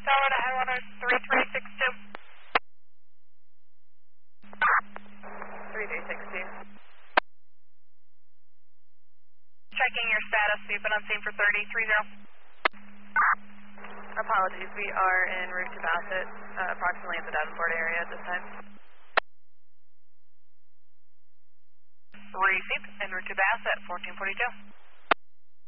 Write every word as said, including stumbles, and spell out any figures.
Tower to high water three three six two. three three six two. Checking your status, sweeping on scene for thirty three zero. Apologies, we are en route to Bassett, uh, approximately at the Davenport area at this time. Receive, en route to Bassett, fourteen forty-two.